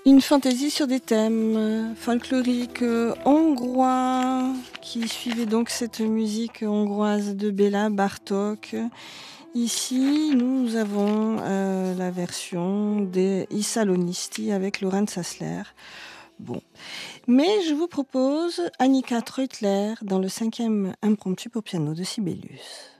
Une fantaisie sur des thèmes folkloriques hongrois qui suivait donc cette musique hongroise de Béla Bartók. Ici, nous avons la version des Isalonisti avec Lorenz Hassler. Bon. Mais je vous propose Annika Treutler dans le 5e impromptu pour piano de Sibelius.